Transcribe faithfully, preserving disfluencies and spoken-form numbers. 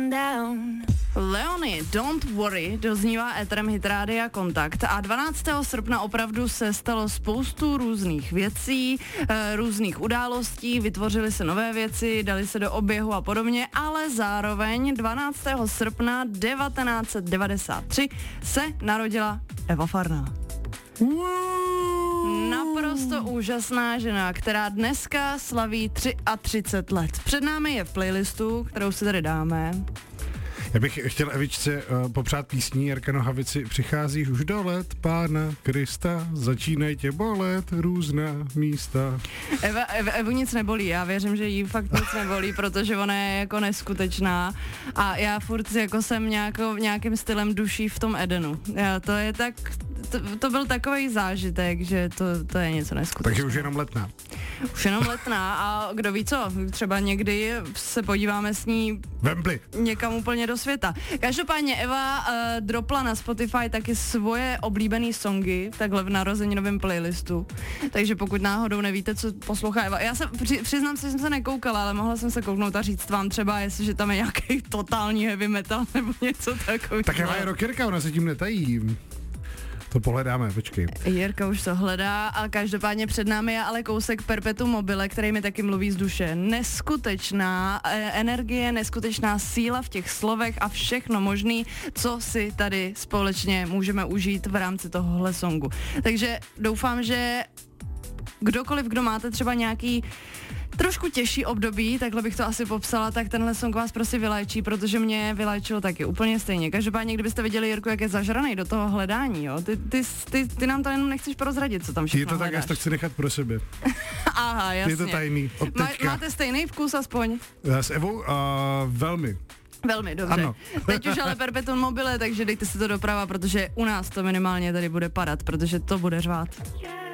down. Leony, Don't Worry, doznívá éterem Hit Rádia Kontakt a dvanáctého srpna opravdu se stalo spoustu různých věcí, e, různých událostí, vytvořily se nové věci, dali se do oběhu a podobně, ale zároveň dvanáctého srpna devatenáct set devadesát tři se narodila Eva Farná. Naprosto úžasná žena, která dneska slaví třicet tři let. Před námi je v playlistu, kterou si tady dáme. Já bych chtěl Evičce uh, popřát písní Jirka Nohavici. Přicházíš už do let Pána Krista, začínají tě bolet různá místa. Eva, Eva, Evu nic nebolí, já věřím, že jí fakt nic nebolí, protože ona je jako neskutečná a já furt jako jsem nějakou, nějakým stylem duší v tom Edenu. Já, to je tak, to, to byl takový zážitek, že to, to je něco neskutečného. Takže už jenom letná. Už jenom letná a kdo ví co, třeba někdy se podíváme s ní Wembley. Někam úplně do světa. Každopádně Eva uh, dropla na Spotify taky svoje oblíbený songy, takhle v narozeninovém playlistu. Takže pokud náhodou nevíte, co poslouchá Eva. Já se při, přiznám se, že jsem se nekoukala, ale mohla jsem se kouknout a říct vám třeba, jestliže tam je nějaký totální heavy metal nebo něco takového. Tak Eva je rockerka, ona se tím netají. To pohledáme, počkej. Jirka už to hledá a každopádně před námi je ale kousek Perpetuum mobile, který mi taky mluví z duše. Neskutečná energie, neskutečná síla v těch slovech a všechno možný, co si tady společně můžeme užít v rámci tohohle songu. Takže doufám, že kdokoliv, kdo máte třeba nějaký trošku těžší období, takhle bych to asi popsala, tak tenhle song vás prostě vylajčí, protože mě vylajčilo taky úplně stejně. Každopádně, kdybyste viděli Jirku, jak je zažranej do toho hledání, jo, ty, ty, ty, ty nám to jenom nechceš prozradit, co tam všechno je to tak, hledáš. já to chci nechat pro sebe. Aha, jasně. Je to tajný, od teďka. Má, máte stejný vkus aspoň? S Evou uh, velmi. Velmi dobře. Ano. Teď už ale Perpetuum mobile, takže dejte si to doprava, protože u nás to minimálně tady bude padat, protože to bude řvát. Yeah.